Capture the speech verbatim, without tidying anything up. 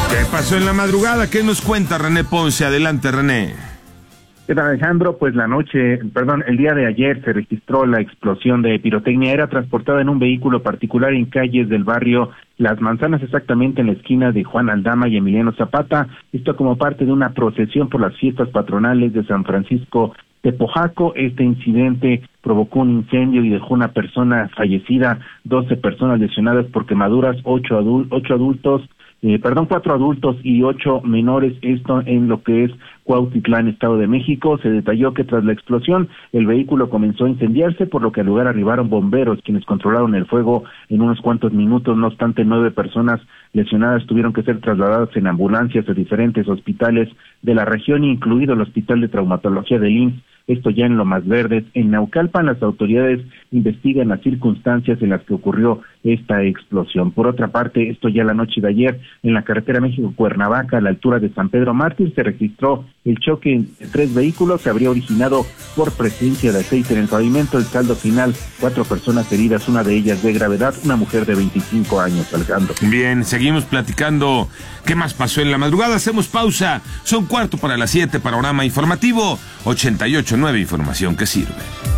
¿Qué pasó en la madrugada? ¿Qué nos cuenta René Ponce? Adelante, René. ¿Qué tal, Alejandro? Pues la noche, perdón, el día de ayer se registró la explosión de pirotecnia. Era transportada en un vehículo particular en calles del barrio Las Manzanas, exactamente en la esquina de Juan Aldama y Emiliano Zapata. Esto como parte de una procesión por las fiestas patronales de San Francisco Tepojaco. Este incidente provocó un incendio y dejó una persona fallecida, doce personas lesionadas por quemaduras, ocho, adul ocho adultos, eh, perdón, cuatro adultos y ocho menores, esto en lo que es Cuautitlán, Estado de México. Se detalló que tras la explosión el vehículo comenzó a incendiarse, por lo que al lugar arribaron bomberos, quienes controlaron el fuego en unos cuantos minutos. No obstante, nueve personas lesionadas tuvieron que ser trasladadas en ambulancias a diferentes hospitales de la región, incluido el Hospital de Traumatología del I M S S. Esto ya en Lomas Verdes. En Naucalpan, las autoridades investigan las circunstancias en las que ocurrió esta explosión. Por otra parte, esto ya la noche de ayer, en la carretera México-Cuernavaca, a la altura de San Pedro Mártir, se registró el choque entre tres vehículos. Se habría originado por presencia de aceite en el pavimento. El saldo final, cuatro personas heridas, una de ellas de gravedad, una mujer de veinticinco años, Alejandro. Bien, seguimos platicando qué más pasó en la madrugada. Hacemos pausa. Son cuarto para las siete, panorama informativo ochenta y ocho punto nueve, información que sirve.